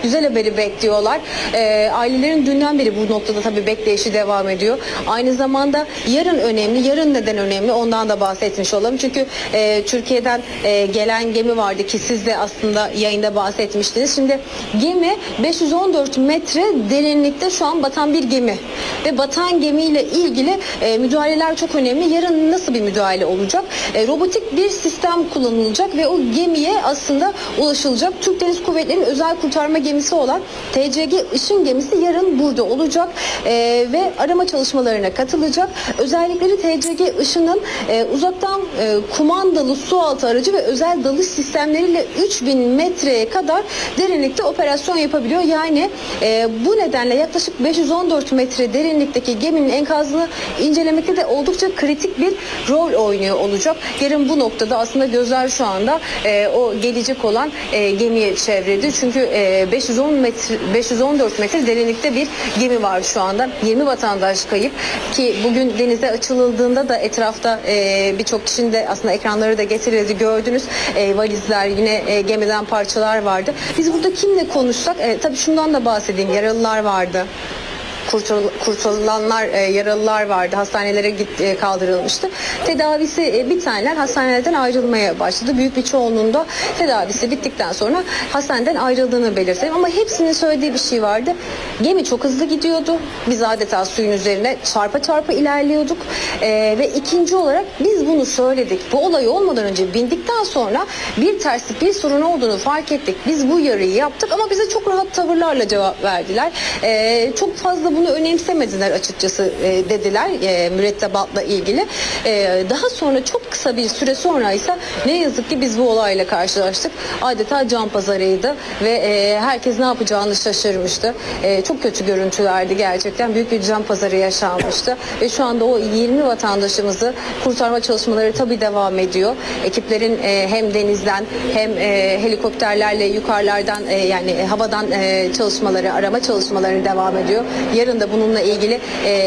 güzel haberi bekliyorlar. Ailelerin dünden beri bu noktada tabii bekleyişi devam ediyor. Aynı zamanda yarın önemli. Yarın neden önemli? Ondan da bahsetmiş olalım. Çünkü Türkiye'den gelen gemi vardı ki siz de aslında yayında bahsetmiştiniz. Şimdi gemi 514 metre derinlikte şu an batan bir gemi. Ve batan gemiyle ilgili müdahaleler çok önemli. Yarın nasıl bir müdahale olacak? Robotik bir sistem kullanılacak ve o gemiye aslında ulaşılacak. Türk Deniz Kuvvetleri'nin özel kurtarma gemisi olan TCG Işın gemisi yarın burada olacak ve arama çalışmalarına katılacak. Özellikleri TCG Işın'ın uzaktan kumandalı sualtı aracı ve özel dalış sistemleriyle 3000 metreye kadar derinlikte operasyon yapabiliyor. Yani bu nedenle yaklaşık 514 metre derinlikteki geminin enkazını incelemekte de oldukça kritik bir rol oynuyor olacak. Yarın bu noktada aslında gözler şu anda o gelecek olan gemiye çevrildi. Çünkü 514 metre derinlikte bir gemi var şu anda. 20 vatandaş kayıp ki bugün denize açıldığında da etrafta birçok kişinin de aslında ekranları da getirildi. Gördünüz valizler, yine gemiden parçalar vardı. Biz burada kimle konuşsak tabii şundan da bahsedeyim. Yaralılar vardı. Kurtulanlar, yaralılar vardı. Hastanelere kaldırılmıştı. Tedavisi bitenler hastanelerden ayrılmaya başladı. Büyük bir çoğunluğunda tedavisi bittikten sonra hastaneden ayrıldığını belirtelim. Ama hepsinin söylediği bir şey vardı. Gemi çok hızlı gidiyordu. Biz adeta suyun üzerine çarpa çarpa ilerliyorduk. Ve ikinci olarak biz bunu söyledik. Bu olay olmadan önce bindikten sonra bir terslik, bir sorun olduğunu fark ettik. Biz bu uyarıyı yaptık ama bize çok rahat tavırlarla cevap verdiler. Çok fazla bunu önemsemediler açıkçası dediler mürettebatla ilgili. Daha sonra çok kısa bir süre sonra ise ne yazık ki biz bu olayla karşılaştık. Adeta can pazarıydı ve herkes ne yapacağını şaşırmıştı. Çok kötü görüntülerdi gerçekten. Büyük bir can pazarı yaşanmıştı. Ve şu anda o 20 vatandaşımızı kurtarma çalışmaları tabii devam ediyor. Ekiplerin hem denizden hem helikopterlerle yukarılardan yani havadan çalışmaları, arama çalışmaları devam ediyor. Yarın da bununla ilgili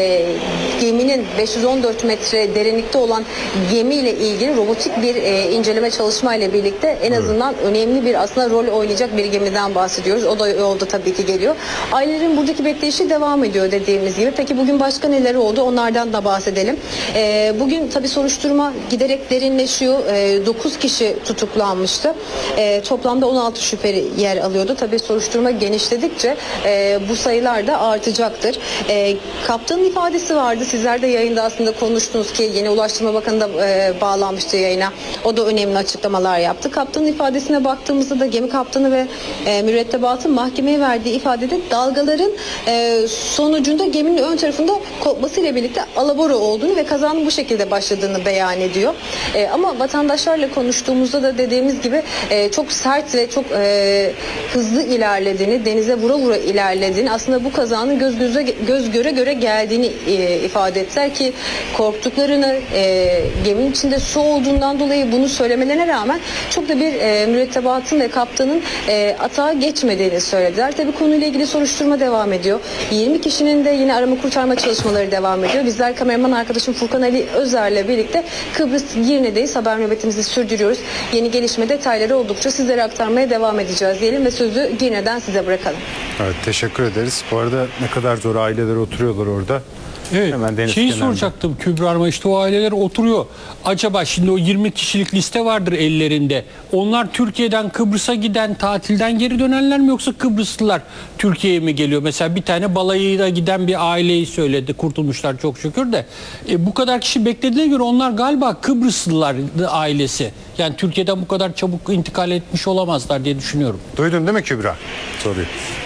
geminin 514 metre derinlikte olan gemiyle ilgili robotik bir inceleme çalışmayla birlikte en azından önemli bir aslında rol oynayacak bir gemiden bahsediyoruz. O da yolda tabii ki geliyor. Ailelerin buradaki bekleyişi devam ediyor dediğimiz gibi. Peki bugün başka neler oldu? Onlardan da bahsedelim. Bugün tabii soruşturma giderek derinleşiyor. 9 kişi tutuklanmıştı. Toplamda 16 şüpheli yer alıyordu. Tabii soruşturma genişledikçe bu sayılar da artacaktır. Kaptanın ifadesi vardı. Sizler de yayında aslında konuştunuz ki yeni Ulaştırma Bakanı da bağlanmıştı yayına. O da önemli açıklamalar yaptı. Kaptanın ifadesine baktığımızda da gemi kaptanı ve mürettebatın mahkemeye verdiği ifadede dalgaların sonucunda geminin ön tarafında kopmasıyla birlikte alabora olduğunu ve kazanın bu şekilde başladığını beyan ediyor. Ama vatandaşlarla konuştuğumuzda da dediğimiz gibi çok sert ve çok hızlı ilerlediğini, denize vura vura ilerlediğini, aslında bu kazanın göz göre göre geldiğini ifade ettiler ki korktuklarını, geminin içinde su olduğundan dolayı bunu söylemelerine rağmen çok da bir mürettebatın ve kaptanın atağa geçmediğini söylediler. Tabii konuyla ilgili soruşturma devam ediyor. 20 kişinin de yine arama kurtarma çalışmaları devam ediyor. Bizler kameraman arkadaşım Furkan Ali Özer'le birlikte Kıbrıs Girne'deyiz. Haber nöbetimizi sürdürüyoruz. Yeni gelişme detayları oldukça sizlere aktarmaya devam edeceğiz diyelim ve sözü Girne'den size bırakalım. Evet, teşekkür ederiz. Bu arada ne kadar zor, aileler oturuyorlar orada. Evet. Hemen Şeyi soracaktım Kübra Hanım'a, işte o aileler oturuyor. Acaba şimdi o 20 kişilik liste vardır ellerinde. Onlar Türkiye'den Kıbrıs'a giden, tatilden geri dönenler mi, yoksa Kıbrıslılar Türkiye'ye mi geliyor? Mesela bir tane balayıyla giden bir aileyi söyledi. Kurtulmuşlar çok şükür de. Bu kadar kişi beklediğine göre onlar galiba Kıbrıslılar ailesi. Yani Türkiye'den bu kadar çabuk intikal etmiş olamazlar diye düşünüyorum. Duydun değil mi Kübra? Soruyu.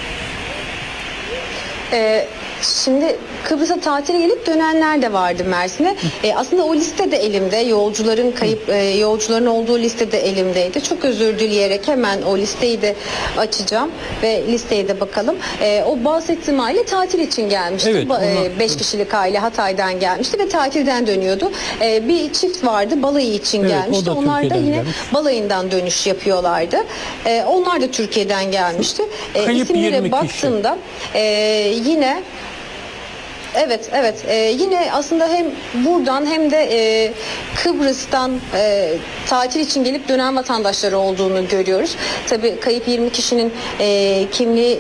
Şimdi Kıbrıs'a tatile gelip dönenler de vardı Mersin'e. Aslında o liste de elimde. Yolcuların kayıp yolcuların olduğu liste de elimdeydi. Çok özür dileyerek hemen o listeyi de açacağım ve listeye de bakalım. O bahsettiğim aile tatil için gelmişti. Evet, 5 kişilik aile Hatay'dan gelmişti ve tatilden dönüyordu. Bir çift vardı, balayı için gelmişti. Onlar da yine balayından dönüş yapıyorlardı. Onlar da Türkiye'den gelmişti. İsimlere baktığımda yine Evet. Yine aslında hem buradan hem de Kıbrıs'tan tatil için gelip dönen vatandaşları olduğunu görüyoruz. Tabii kayıp 20 kişinin kimliği